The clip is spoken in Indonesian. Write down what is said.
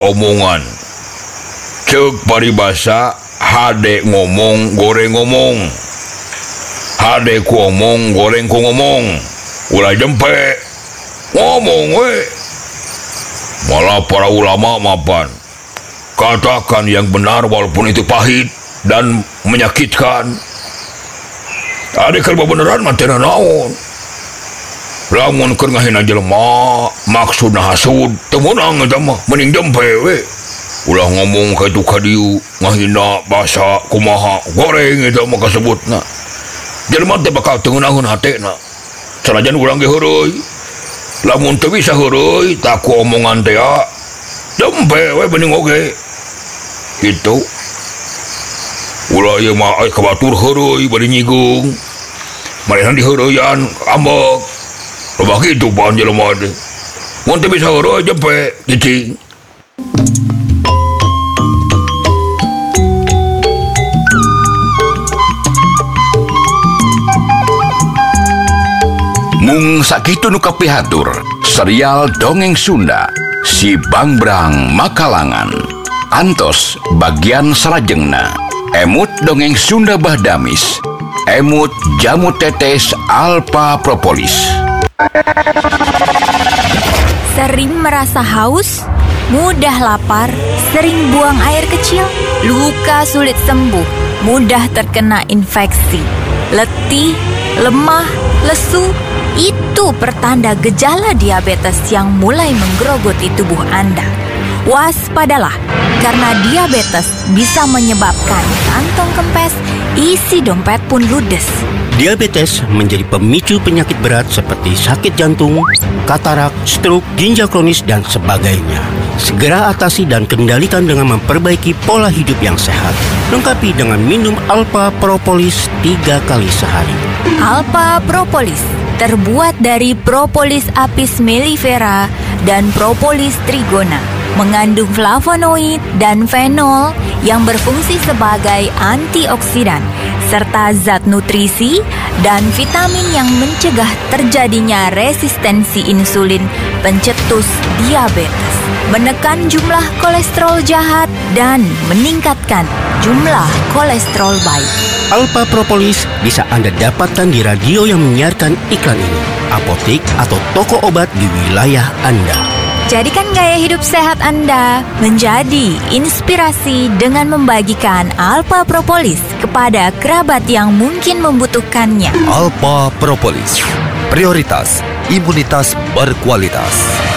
omongan. Cek paribasa hade ngomong goreng ngomong. Hade ku omong goreng ku ngomong. Ulah jempe ngomong we. Malah para ulama mapan. Katakan yang benar walaupun itu pahit dan menyakitkan. Ade kalau beneran mantena naon. Lamun keur ngahina jelema maksudna hasud teu meunang eta mah mending jempe we. Ulah ngomong ka itu ka dieu ngahina basa kumaha goreng eta mah kasebutna. Jelema teh bakal teu ngeunaheun hatena. Sanajan urang ge heureuy. Lamun teu bisa heureuy tak ku omongan teh jempe we bening oge. Itu ulah ieu mah ai kabatur heureuy bari nyigung. Marehan diheureuyan ambek. Loba kitu pan jelema teh. Mun teu bisa heureuy jempe cicing. Mung sakitu nu kapihatur serial Dongeng Sunda Si Bangbrang Makalangan. Antos bagian salajengna emut Dongeng Sunda Bahdamis, emut Jamu Tetes Alpha Propolis. Sering merasa haus, mudah lapar, sering buang air kecil, luka sulit sembuh, mudah terkena infeksi, letih, lemah, lesu. Itu pertanda gejala diabetes yang mulai menggerogoti tubuh Anda. Waspadalah, karena diabetes bisa menyebabkan kantong kempes, isi dompet pun ludes. Diabetes menjadi pemicu penyakit berat seperti sakit jantung, katarak, stroke, ginjal kronis, dan sebagainya. Segera atasi dan kendalikan dengan memperbaiki pola hidup yang sehat. Lengkapi dengan minum Alpha Propolis 3 kali sehari. Alpha Propolis terbuat dari Propolis apis mellifera dan Propolis trigona. Mengandung flavonoid dan fenol yang berfungsi sebagai antioksidan, serta zat nutrisi dan vitamin yang mencegah terjadinya resistensi insulin pencetus diabetes, menekan jumlah kolesterol jahat, dan meningkatkan jumlah kolesterol baik. Alpha Propolis bisa Anda dapatkan di radio yang menyiarkan iklan ini, apotek atau toko obat di wilayah Anda. Jadikan gaya hidup sehat Anda menjadi inspirasi dengan membagikan Alpha Propolis kepada kerabat yang mungkin membutuhkannya. Alpha Propolis, prioritas imunitas berkualitas.